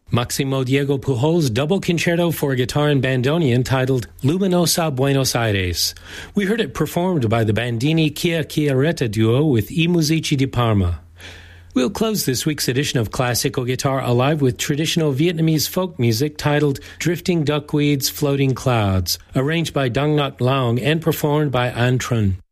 Maximo Diego Pujol's double concerto for guitar and bandoneon titled Luminosa Buenos Aires. We heard it performed by the Bandini Chia Chiaretta duo with I Musici di Parma. We'll close this week's edition of Classical Guitar Alive with traditional Vietnamese folk music titled Drifting Duckweeds, Floating Clouds, arranged by Dang Ngoc Loong and performed by An Trun.